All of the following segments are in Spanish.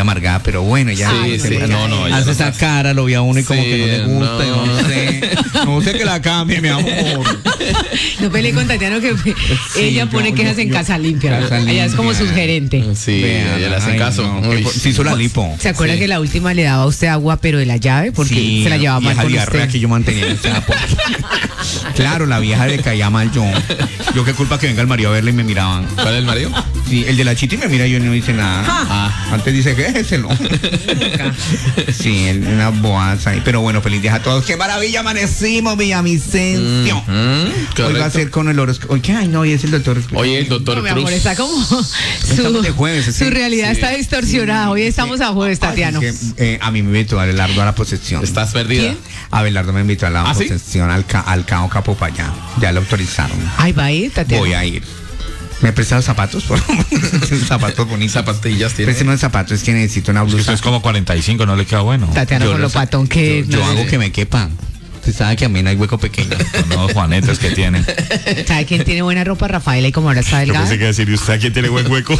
amargada, pero bueno, ya. Sí, no, hace esa cara, lo ve a uno y como que no le gusta, no sé que la cambie, mi amor. No peleé con Tatiana que ella pone quejas en Casa Limpia. Ella es como su gerente. Sí, ella le hace caso. Se hizo la lipo. ¿Se acuerda que la última le daba a usted agua, pero de la llave? Porque se la llevaba mal con usted. Que yo mantenía en esa Claro, la vieja le caía mal yo qué culpa que venga el marido a verla y me miraban. ¿Cuál es el marido? Sí, el de la chita y me mira y yo no dice nada. Antes dice que es no. Sí, una boaza ahí. Pero bueno, feliz día a todos. ¡Qué maravilla amanecimos, Villavicencio! Hoy va a ser con el horóscopo. Ay, no, hoy es el doctor. Oye, el doctor Cruz. Mi amor, está como estamos de jueves. Su realidad está distorsionada. Hoy estamos a jueves, Tatiano. A mí me invitó Abelardo a la posesión. ¿Estás perdida? ¿Quién? Abelardo me invitó a la posesión al Cao Capopayán. Ya lo autorizaron. Ay, va a ir, Tatiana. Voy a ir. ¿Me prestas los zapatos? Zapatos bonitos. Zapatillas tiene. Préstame los zapatos, es que necesito una blusa. Esto es como 45, no le queda bueno. Tatiana, con lo patón que... Yo hago que me quepa. Usted sabe que a mí no hay hueco pequeño. No, Juanetas que tiene. ¿Sabe quién tiene buena ropa? Rafaela, y como ahora está delgada. Yo pensé que decir, ¿y usted quién tiene buen hueco?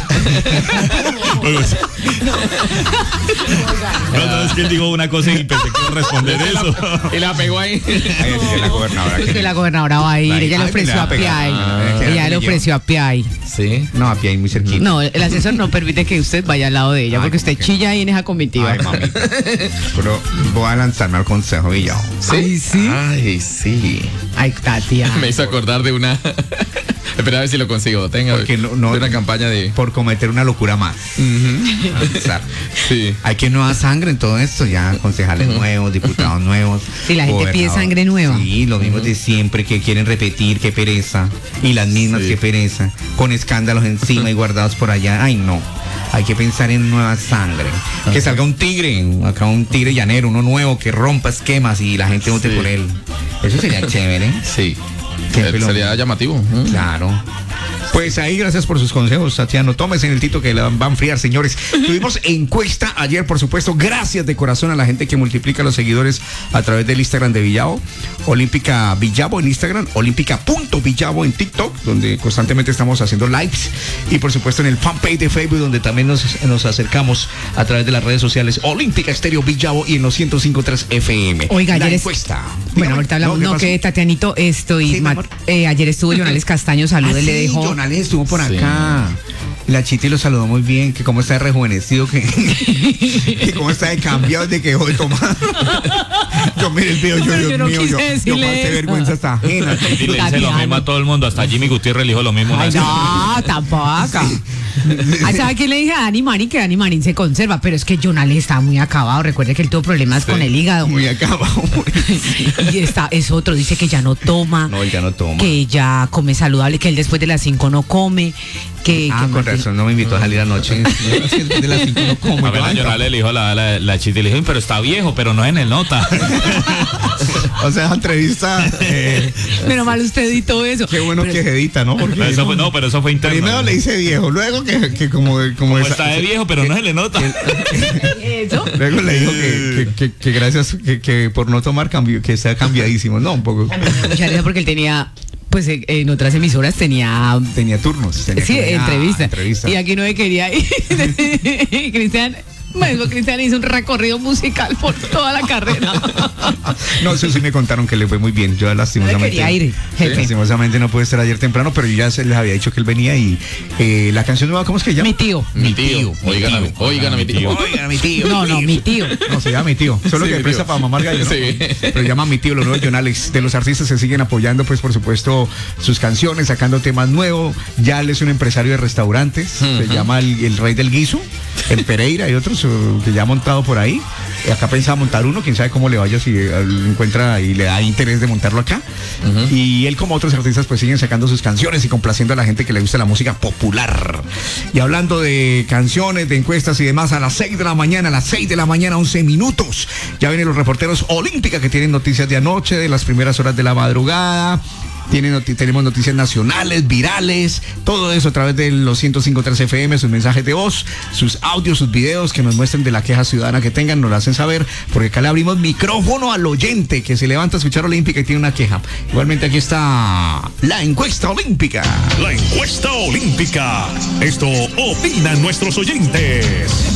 No, es que él dijo una cosa y pensé que iba a responder eso. Y la pegó ahí. La gobernadora. Es que la gobernadora va a ir. Ella le ofreció a Piay. Ella le ofreció a Piay. Sí. No, a Piay muy cerquita. No, el asesor no permite que usted vaya al lado de ella, porque usted chilla ahí en esa comitiva. Ay, mami. Pero voy a lanzarme al consejo, Villao. Sí. ¿Sí? Ay, sí. Ay, Tatiana. Me hizo acordar de una. Espera a ver si lo consigo. Tenga Porque de una campaña de. Por cometer una locura más. Sí. Hay que nueva sangre en todo esto, ya concejales nuevos, diputados nuevos. Sí, la gente pide sangre nueva. Sí, los mismos de siempre que quieren repetir, qué pereza. Y las mismas, qué pereza. Con escándalos encima y guardados por allá. Ay, no. Hay que pensar en nueva sangre. Que salga un tigre, acá un tigre llanero, uno nuevo que rompa esquemas y la gente vote por él. Eso sería chévere. Sí. Sería llamativo. Claro. Pues ahí, gracias por sus consejos, Tatiano. Tómese en el tito que la van a enfriar, señores. Tuvimos encuesta ayer, por supuesto. Gracias de corazón a la gente que multiplica los seguidores a través del Instagram de Villavo. Olímpica Villavo en Instagram, olímpica.villavo en TikTok, donde constantemente estamos haciendo lives. Y por supuesto en el fanpage de Facebook, donde también nos acercamos a través de las redes sociales. Olímpica Estéreo Villavo y en los 105.3 FM. Oiga, la ayer encuesta. Bueno, ahorita hablamos. No, que Tatianito, ayer estuvo Jonales Castaño, salud, le dejó. Jonales estuvo por acá. La Chiti lo saludó muy bien, que cómo está de rejuvenecido, que cómo está de cambiado desde que dejó de tomar. Yo miré el video, Dios mío, yo pasé vergüenza hasta ajena. Y le dice lo mismo a todo el mundo, hasta Jimmy Gutiérrez le dijo lo mismo. Ay, no, tampoco. ¿Sabe quién le dije a Dani Marín? Que Dani Marín se conserva, pero es que Jonales está muy acabado. Recuerde que él tuvo problemas con el hígado. Muy acabado. Y es otro, dice que ya no toma. No, él ya no toma. Que ya come saludable, que él después de las 5 no come. Con razón, no me invitó a salir anoche. De las 5 no como. A ver, a Jonales le dijo la Chiti, le dijo, pero está viejo, pero no en el nota. O sea, esa entrevista. Menos mal usted editó eso. Qué bueno que se edita, ¿no? Porque pero eso fue interno. Primero le hice viejo, luego que como está de viejo, pero no se le nota. ¿Eso? Luego le dijo que gracias, que por no tomar cambio, que sea cambiadísimo, ¿no? Un poco. Muchas gracias porque él tenía... Pues en otras emisoras tenía turnos. Sí, entrevista. Y aquí no me quería ir. Cristian hizo un recorrido musical por toda la carrera. No, eso sí me contaron que le fue muy bien. Yo lastimosamente. Quería ir, jefe. Lastimosamente no pude estar ayer temprano, pero yo ya les había dicho que él venía y la canción nueva, ¿cómo es que se llama? Mi tío. Oigan a mi tío. No, mi tío. No, se llama Mi Tío. Solo que presta para mamar gallo, ¿no? Sí. Pero llama Mi Tío, los nuevos Jonales. De los artistas se siguen apoyando, pues por supuesto, sus canciones, sacando temas nuevos. Ya él es un empresario de restaurantes. Se llama el Rey del Guiso, el Pereira y otros que ya ha montado por ahí. Acá pensaba montar uno, quién sabe cómo le vaya, si encuentra y le da interés de montarlo acá. Y él, como otros artistas, pues siguen sacando sus canciones y complaciendo a la gente que le gusta la música popular. Y hablando de canciones, de encuestas y demás, a las 6 de la mañana, 11 minutos. Ya vienen los reporteros Olímpica que tienen noticias de anoche, de las primeras horas de la madrugada. Tenemos noticias nacionales, virales, todo eso a través de los 105.3 FM, sus mensajes de voz, sus audios, sus videos que nos muestren de la queja ciudadana que tengan, nos la hacen saber, porque acá le abrimos micrófono al oyente que se levanta a escuchar Olímpica y tiene una queja. Igualmente aquí está la encuesta olímpica. La encuesta olímpica. Esto opinan nuestros oyentes.